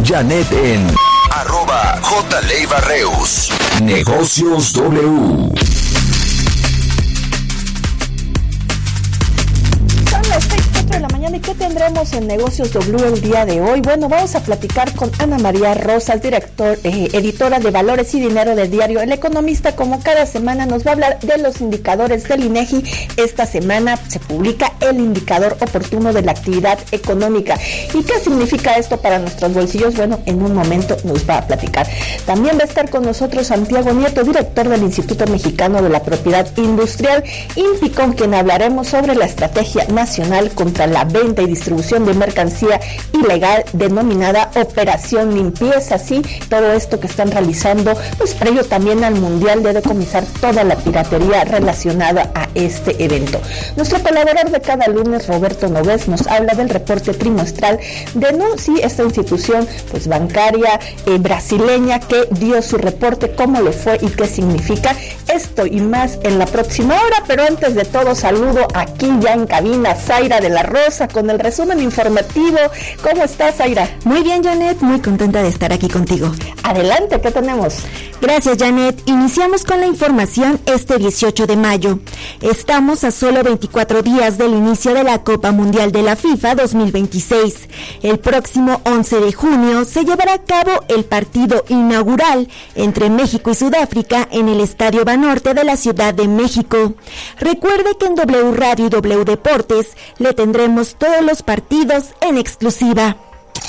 Janet en @JLeiva-Reus. Negocios W. De la mañana. ¿Y qué tendremos en Negocios W el día de hoy? Bueno, vamos a platicar con Ana María Rosas, editora de Valores y Dinero del diario El Economista. Como cada semana nos va a hablar de los indicadores del INEGI. Esta semana se publica el indicador oportuno de la actividad económica. ¿Y qué significa esto para nuestros bolsillos? Bueno, en un momento nos va a platicar. También va a estar con nosotros Santiago Nieto, director del Instituto Mexicano de la Propiedad Industrial, INPI, con quien hablaremos sobre la estrategia nacional contra la venta y distribución de mercancía ilegal denominada Operación Limpieza. Sí, todo esto que están realizando, pues previo también al Mundial de decomisar toda la piratería relacionada a este evento. Nuestro colaborador de cada lunes, Roberto Noves, nos habla del reporte trimestral de esta institución pues bancaria brasileña que dio su reporte, cómo le fue y qué significa. Esto y más en la próxima hora, pero antes de todo saludo aquí ya en cabina Zaira de la Rosa con el resumen informativo. ¿Cómo estás, Zaira? Muy bien, Janet, muy contenta de estar aquí contigo. Adelante, ¿qué tenemos? Gracias, Janet. Iniciamos con la información este 18 de mayo. Estamos a solo 24 días del inicio de la Copa Mundial de la FIFA 2026. El próximo 11 de junio se llevará a cabo el partido inaugural entre México y Sudáfrica en el Estadio Banorte de la Ciudad de México. Recuerde que en W Radio y W Deportes le tendremos todos los partidos en exclusiva.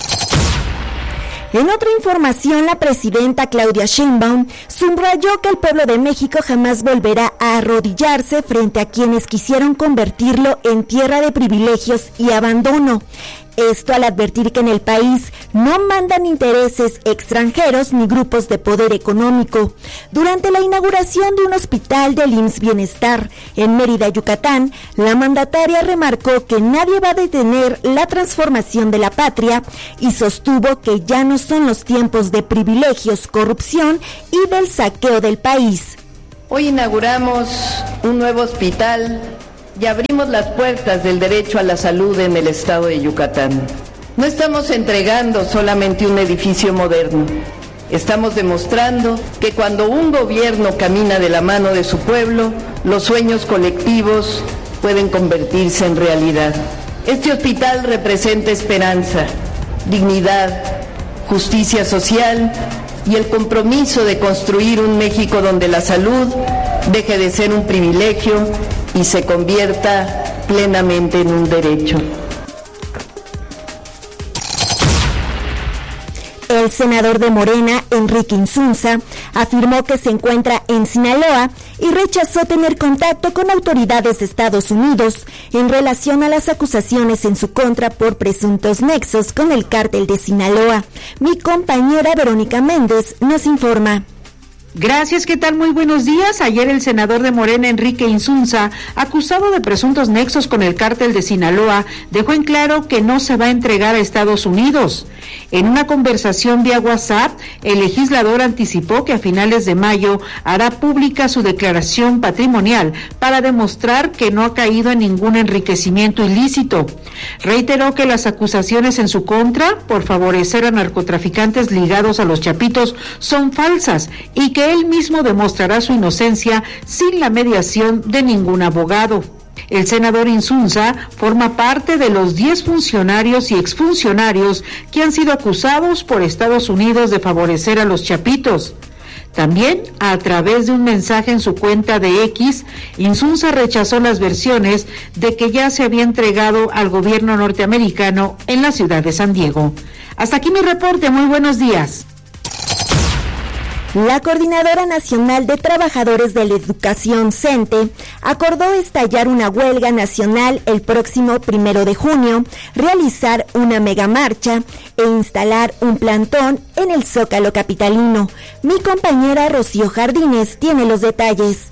En otra información, la presidenta Claudia Sheinbaum subrayó que el pueblo de México jamás volverá a arrodillarse frente a quienes quisieron convertirlo en tierra de privilegios y abandono. Esto al advertir que en el país no mandan intereses extranjeros ni grupos de poder económico. Durante la inauguración de un hospital del IMSS Bienestar en Mérida, Yucatán, la mandataria remarcó que nadie va a detener la transformación de la patria y sostuvo que ya no son los tiempos de privilegios, corrupción y del saqueo del país. Hoy inauguramos un nuevo hospital y abrimos las puertas del derecho a la salud en el estado de Yucatán. No estamos entregando solamente un edificio moderno, estamos demostrando que cuando un gobierno camina de la mano de su pueblo, los sueños colectivos pueden convertirse en realidad. Este hospital representa esperanza, dignidad, justicia social y el compromiso de construir un México donde la salud deje de ser un privilegio y se convierta plenamente en un derecho. El senador de Morena, Enrique Insunza, afirmó que se encuentra en Sinaloa y rechazó tener contacto con autoridades de Estados Unidos en relación a las acusaciones en su contra por presuntos nexos con el cártel de Sinaloa. Mi compañera Verónica Méndez nos informa. Gracias, ¿qué tal? Muy buenos días. Ayer el senador de Morena, Enrique Insunza, acusado de presuntos nexos con el cártel de Sinaloa, dejó en claro que no se va a entregar a Estados Unidos. En una conversación vía WhatsApp, el legislador anticipó que a finales de mayo hará pública su declaración patrimonial para demostrar que no ha caído en ningún enriquecimiento ilícito. Reiteró que las acusaciones en su contra por favorecer a narcotraficantes ligados a los Chapitos son falsas y que él mismo demostrará su inocencia sin la mediación de ningún abogado. El senador Insunza forma parte de los 10 funcionarios y exfuncionarios que han sido acusados por Estados Unidos de favorecer a los Chapitos. También, a través de un mensaje en su cuenta de X, Insunza rechazó las versiones de que ya se había entregado al gobierno norteamericano en la ciudad de San Diego. Hasta aquí mi reporte, muy buenos días. La Coordinadora Nacional de Trabajadores de la Educación, CENTE, acordó estallar una huelga nacional el próximo 1 de junio, realizar una megamarcha e instalar un plantón en el Zócalo capitalino. Mi compañera Rocío Jardines tiene los detalles.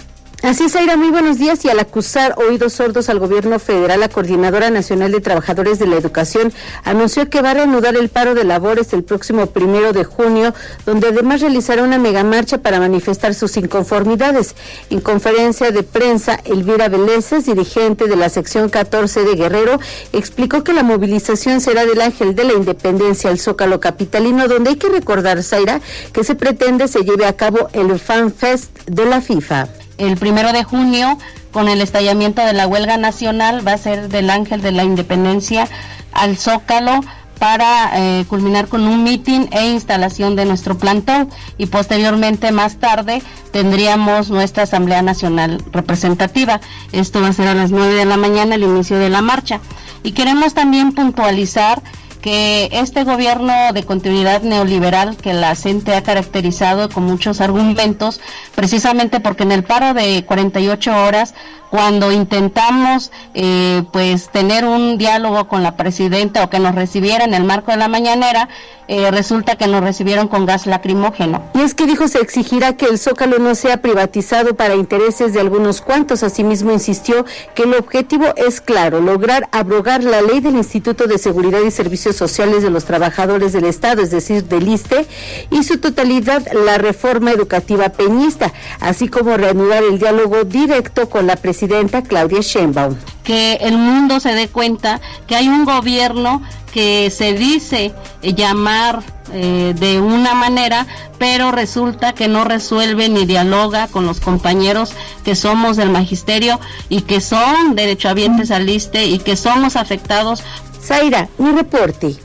Así es, Zaira, muy buenos días. Y al acusar oídos sordos al gobierno federal, la Coordinadora Nacional de Trabajadores de la Educación anunció que va a reanudar el paro de labores el próximo 1 de junio, donde además realizará una megamarcha para manifestar sus inconformidades. En conferencia de prensa, Elvira Veleses, dirigente de la sección 14 de Guerrero, explicó que la movilización será del Ángel de la Independencia al Zócalo capitalino, donde hay que recordar, Zaira, que se pretende se lleve a cabo el Fan Fest de la FIFA. El 1 de junio, con el estallamiento de la huelga nacional, va a ser del Ángel de la Independencia al Zócalo para culminar con un mitin e instalación de nuestro plantón, y posteriormente, más tarde, tendríamos nuestra Asamblea Nacional Representativa. Esto va a ser a las 9 de la mañana, el inicio de la marcha. Y queremos también puntualizar que este gobierno de continuidad neoliberal que la CENTE ha caracterizado con muchos argumentos, precisamente porque en el paro de 48 horas, cuando intentamos pues tener un diálogo con la presidenta o que nos recibiera en el marco de la mañanera, resulta que nos recibieron con gas lacrimógeno. Y es que dijo se exigirá que el Zócalo no sea privatizado para intereses de algunos cuantos. Asimismo insistió que el objetivo es claro, lograr abrogar la ley del Instituto de Seguridad y Servicios Sociales de los Trabajadores del Estado, es decir, del ISSSTE, y su totalidad la reforma educativa peñista, así como reanudar el diálogo directo con la presidenta Claudia Sheinbaum. Que el mundo se dé cuenta que hay un gobierno que se dice llamar de una manera, pero resulta que no resuelve ni dialoga con los compañeros que somos del magisterio y que son derechohabientes al ISSSTE y que somos afectados. Zaira, mi reporte.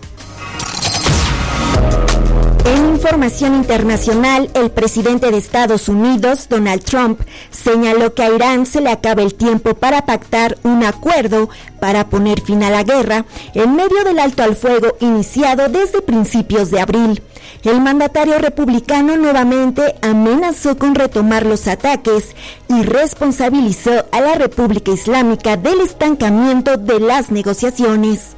En información internacional, el presidente de Estados Unidos, Donald Trump, señaló que a Irán se le acaba el tiempo para pactar un acuerdo para poner fin a la guerra en medio del alto al fuego iniciado desde principios de abril. El mandatario republicano nuevamente amenazó con retomar los ataques y responsabilizó a la República Islámica del estancamiento de las negociaciones.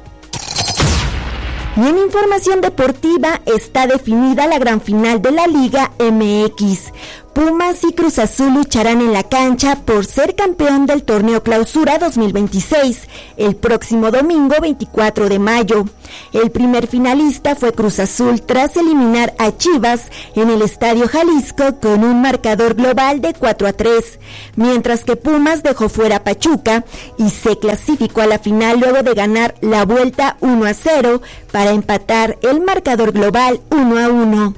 Y en información deportiva está definida la gran final de la Liga MX. Pumas y Cruz Azul lucharán en la cancha por ser campeón del torneo Clausura 2026 el próximo domingo 24 de mayo. El primer finalista fue Cruz Azul tras eliminar a Chivas en el Estadio Jalisco con un marcador global de 4-3, mientras que Pumas dejó fuera a Pachuca y se clasificó a la final luego de ganar la vuelta 1-0 para empatar el marcador global 1-1.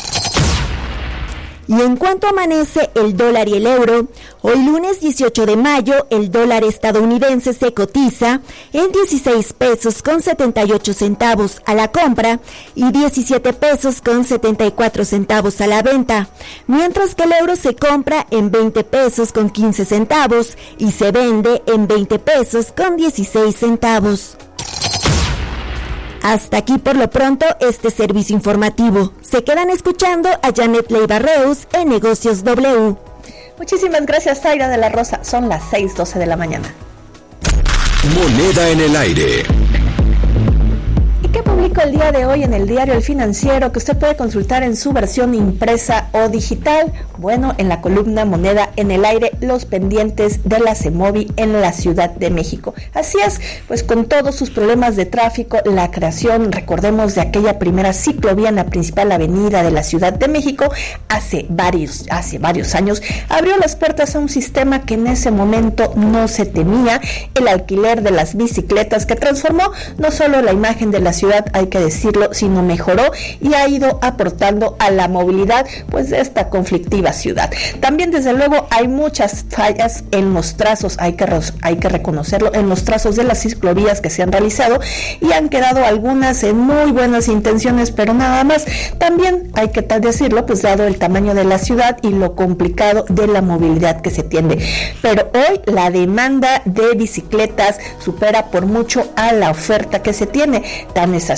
Y en cuanto amanece el dólar y el euro, hoy lunes 18 de mayo el dólar estadounidense se cotiza en 16 pesos con 78 centavos a la compra y 17 pesos con 74 centavos a la venta, mientras que el euro se compra en 20 pesos con 15 centavos y se vende en 20 pesos con 16 centavos. Hasta aquí por lo pronto este servicio informativo. Se quedan escuchando a Janet Leiva Reus en Negocios W. Muchísimas gracias, Zaira de la Rosa. Son las 6:12 de la mañana. Moneda en el aire. ¿Y qué publicó el día de hoy en el diario El Financiero, que usted puede consultar en su versión impresa o digital? Bueno, en la columna Moneda en el aire, los pendientes de la CEMOVI en la Ciudad de México. Así es, pues con todos sus problemas de tráfico, la creación, recordemos, de aquella primera ciclovía en la principal avenida de la Ciudad de México hace varios años, abrió las puertas a un sistema que en ese momento no se temía, el alquiler de las bicicletas, que transformó no solo la imagen de la ciudad, hay que decirlo, sino mejoró y ha ido aportando a la movilidad pues de esta conflictiva ciudad. También, desde luego, hay muchas fallas en los trazos, hay que reconocerlo, en los trazos de las ciclovías que se han realizado, y han quedado algunas en muy buenas intenciones, pero nada más. También hay que decirlo, pues dado el tamaño de la ciudad y lo complicado de la movilidad que se tiene. Pero hoy la demanda de bicicletas supera por mucho a la oferta que se tiene. Tan es así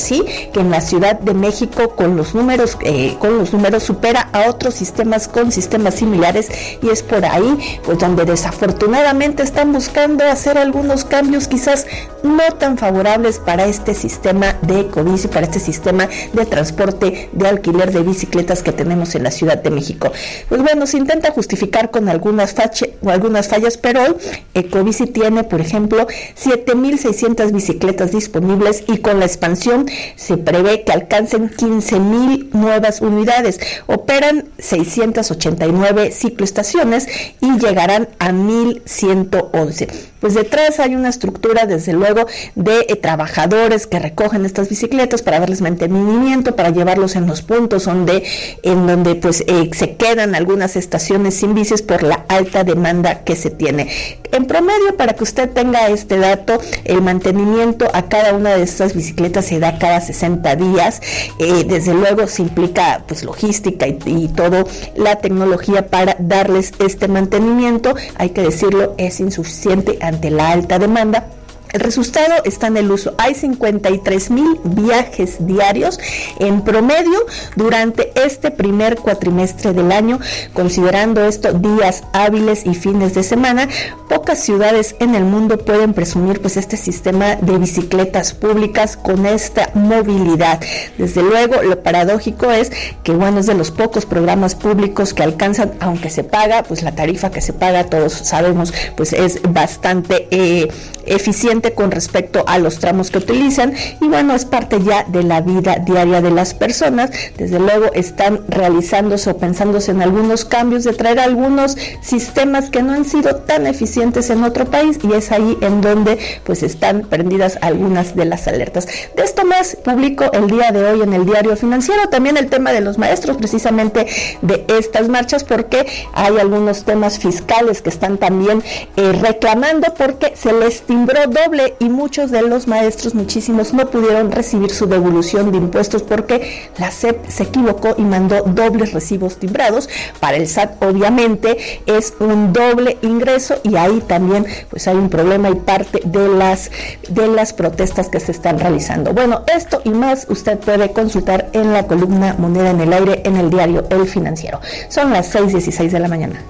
así que en la Ciudad de México con los números supera a otros sistemas con sistemas similares, y es por ahí pues donde desafortunadamente están buscando hacer algunos cambios quizás no tan favorables para este sistema de Ecobici, para este sistema de transporte de alquiler de bicicletas que tenemos en la Ciudad de México. Pues bueno, se intenta justificar con algunas fallas, pero hoy Ecobici tiene, por ejemplo, 7,600 bicicletas disponibles, y con la expansión se prevé que alcancen 15,000 nuevas unidades. Operan 689 cicloestaciones y llegarán a 1,111. Pues detrás hay una estructura, desde luego, de trabajadores que recogen estas bicicletas para darles mantenimiento, para llevarlos en los puntos en donde pues se quedan algunas estaciones sin bicis por la alta demanda que se tiene. En promedio, para que usted tenga este dato, el mantenimiento a cada una de estas bicicletas se da cada 60 días. Desde luego se implica pues logística y todo la tecnología para darles este mantenimiento. Hay que decirlo, es insuficiente ante la alta demanda. El resultado está en el uso. Hay 53,000 viajes diarios en promedio durante este primer cuatrimestre del año, considerando esto días hábiles y fines de semana. Pocas ciudades en el mundo pueden presumir pues este sistema de bicicletas públicas con esta movilidad. Desde luego, lo paradójico es que bueno, es de los pocos programas públicos que alcanzan, aunque se paga, pues la tarifa que se paga, todos sabemos, pues es bastante eficiente con respecto a los tramos que utilizan, y bueno, es parte ya de la vida diaria de las personas. Desde luego están realizándose o pensándose en algunos cambios de traer algunos sistemas que no han sido tan eficientes en otro país, y es ahí en donde pues están prendidas algunas de las alertas. De esto más publicó el día de hoy en el Diario Financiero también el tema de los maestros, precisamente de estas marchas, porque hay algunos temas fiscales que están también reclamando, porque se les timbró doble, y muchos de los maestros, muchísimos, no pudieron recibir su devolución de impuestos porque la SEP se equivocó y mandó dobles recibos timbrados. Para el SAT obviamente es un doble ingreso, y ahí también pues hay un problema y parte de las protestas que se están realizando. Bueno, esto y más usted puede consultar en la columna Moneda en el Aire en el diario El Financiero. Son las 6:16 de la mañana.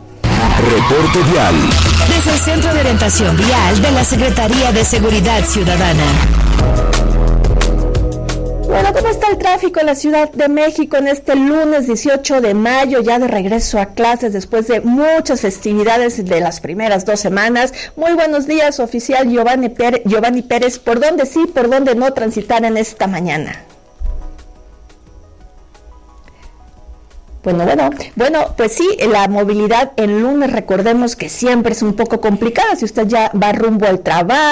Reporte vial. Desde el Centro de Orientación Vial de la Secretaría de Seguridad Ciudadana. Bueno, ¿cómo está el tráfico en la Ciudad de México en este lunes 18 de mayo, ya de regreso a clases después de muchas festividades de las primeras 2 semanas? Muy buenos días, oficial Giovanni Pérez. ¿Por dónde sí, por dónde no transitar en esta mañana? Bueno, pues sí, la movilidad el lunes, recordemos que siempre es un poco complicada. Si usted ya va rumbo al trabajo,